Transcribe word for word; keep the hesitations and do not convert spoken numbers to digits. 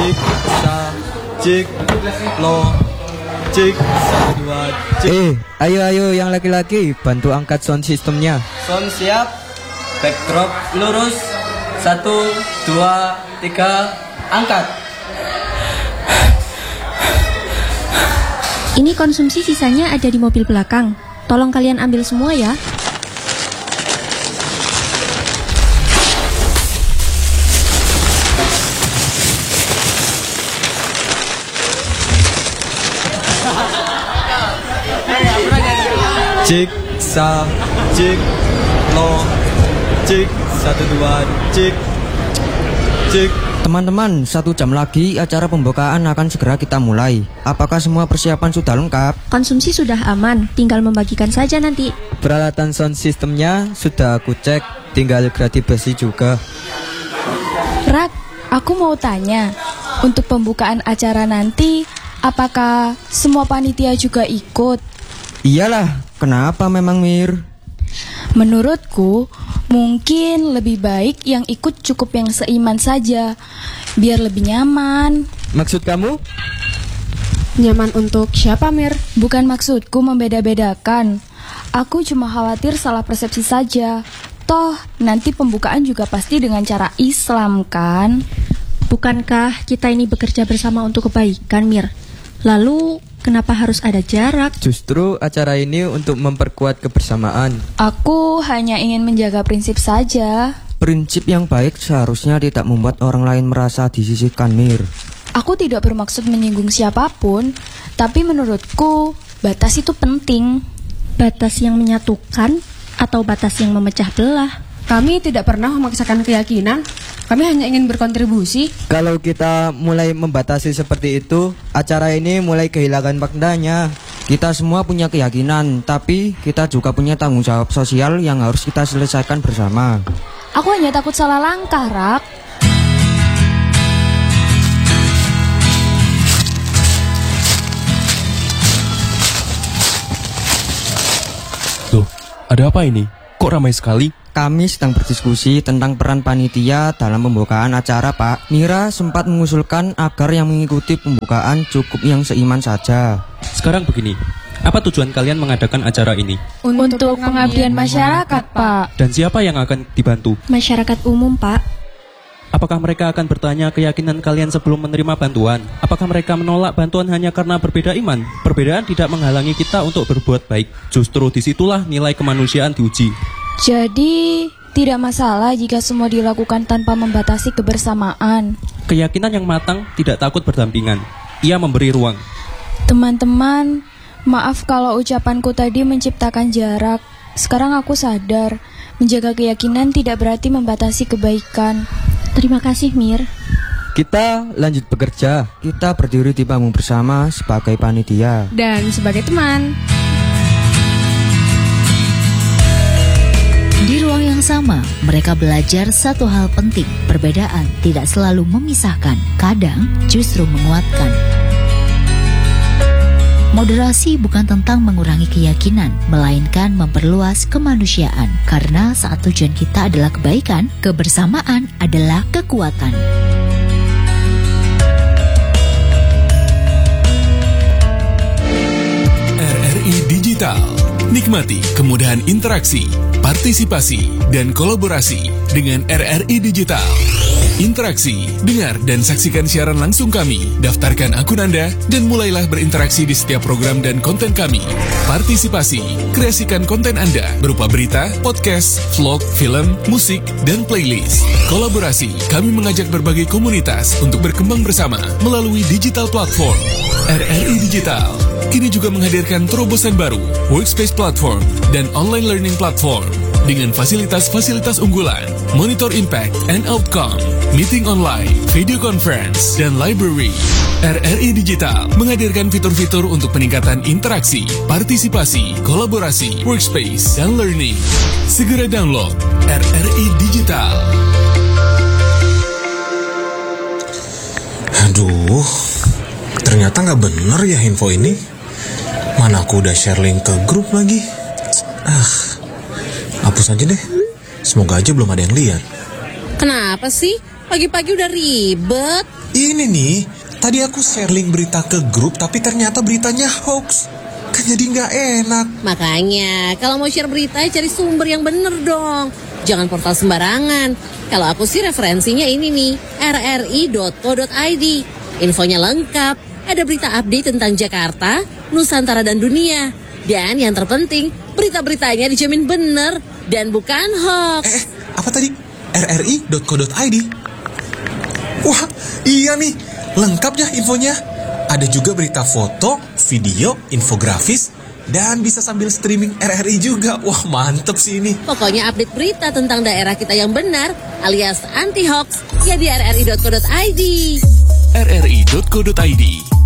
cik, sa, cik, lo, cik, satu, dua, cik. Eh, ayo-ayo yang laki-laki, bantu angkat sound systemnya. Sound siap, backdrop lurus, satu, dua, tiga, angkat. Ini konsumsi sisanya ada di mobil belakang. Tolong kalian ambil semua ya. Cik, sa, cik, lo, cik, satu, dua, cik, cik. Teman-teman, satu jam lagi acara pembukaan akan segera kita mulai. Apakah semua persiapan sudah lengkap? Konsumsi sudah aman, tinggal membagikan saja nanti. Peralatan sound systemnya sudah aku cek, tinggal gradi besi juga. Rak, aku mau tanya, untuk pembukaan acara nanti, apakah semua panitia juga ikut? Iyalah, kenapa memang Mir? Menurutku, mungkin lebih baik yang ikut cukup yang seiman saja, biar lebih nyaman. Maksud kamu? Nyaman untuk siapa, Mir? Bukan maksudku membeda-bedakan. Aku cuma khawatir salah persepsi saja. Toh, nanti pembukaan juga pasti dengan cara Islam, kan? Bukankah kita ini bekerja bersama untuk kebaikan, Mir? Lalu, kenapa harus ada jarak? Justru acara ini untuk memperkuat kebersamaan. Aku hanya ingin menjaga prinsip saja. Prinsip yang baik seharusnya tidak membuat orang lain merasa disisihkan, Mir. Aku tidak bermaksud menyinggung siapapun, tapi menurutku batas itu penting. Batas yang menyatukan atau batas yang memecah belah? Kami tidak pernah memaksakan keyakinan. Kami hanya ingin berkontribusi. Kalau kita mulai membatasi seperti itu, acara ini mulai kehilangan maknanya. Kita semua punya keyakinan, tapi kita juga punya tanggung jawab sosial yang harus kita selesaikan bersama. Aku hanya takut salah langkah, Rak. Loh, ada apa ini? Kok ramai sekali? Kami sedang berdiskusi tentang peran panitia dalam pembukaan acara, Pak. Mira sempat mengusulkan agar yang mengikuti pembukaan cukup yang seiman saja. Sekarang begini, apa tujuan kalian mengadakan acara ini? Untuk pengabdian masyarakat, Pak. Dan siapa yang akan dibantu? Masyarakat umum, Pak. Apakah mereka akan bertanya keyakinan kalian sebelum menerima bantuan? Apakah mereka menolak bantuan hanya karena berbeda iman? Perbedaan tidak menghalangi kita untuk berbuat baik. Justru disitulah nilai kemanusiaan diuji. Jadi, tidak masalah jika semua dilakukan tanpa membatasi kebersamaan. Keyakinan yang matang tidak takut berdampingan. Ia memberi ruang. Teman-teman, maaf kalau ucapanku tadi menciptakan jarak. Sekarang aku sadar, menjaga keyakinan tidak berarti membatasi kebaikan. Terima kasih, Mir. Kita lanjut bekerja. Kita berdiri di panggung bersama sebagai panitia dan sebagai teman. Di ruang yang sama, mereka belajar satu hal penting. Perbedaan tidak selalu memisahkan, kadang justru menguatkan. Moderasi bukan tentang mengurangi keyakinan, melainkan memperluas kemanusiaan. Karena saat tujuan kita adalah kebaikan, kebersamaan adalah kekuatan. R R I Digital. Nikmati kemudahan interaksi, partisipasi, dan kolaborasi dengan R R I Digital. Interaksi, dengar dan saksikan siaran langsung kami, daftarkan akun Anda, dan mulailah berinteraksi di setiap program dan konten kami. Partisipasi, kreasikan konten Anda berupa berita, podcast, vlog, film, musik, dan playlist. Kolaborasi, kami mengajak berbagai komunitas untuk berkembang bersama melalui digital platform. R R I Digital kini juga menghadirkan terobosan baru, workspace platform, dan online learning platform dengan fasilitas-fasilitas unggulan, monitor impact and outcome, meeting online, video conference, dan library. R R I Digital menghadirkan fitur-fitur untuk peningkatan interaksi, partisipasi, kolaborasi, workspace, dan learning. Segera download R R I Digital. Aduh, ternyata nggak bener ya info ini. Mana aku udah share link ke grup lagi. Ah, hapus aja deh. Semoga aja belum ada yang lihat. Kenapa sih? Pagi-pagi udah ribet. Ini nih, tadi aku share link berita ke grup tapi ternyata beritanya hoax. Kan jadi nggak enak. Makanya, kalau mau share berita cari sumber yang bener dong. Jangan portal sembarangan. Kalau aku sih referensinya ini nih, r r i dot co dot i d. Infonya lengkap, ada berita update tentang Jakarta, Nusantara dan dunia. Dan yang terpenting, berita-beritanya dijamin bener dan bukan hoax. Eh, apa tadi? r r i dot co dot i d. Wah, iya nih, lengkap ya infonya. Ada juga berita foto, video, infografis, dan bisa sambil streaming R R I juga. Wah, mantep sih ini. Pokoknya update berita tentang daerah kita yang benar alias anti hoax ya di r r i dot co dot i d. r r i dot co dot i d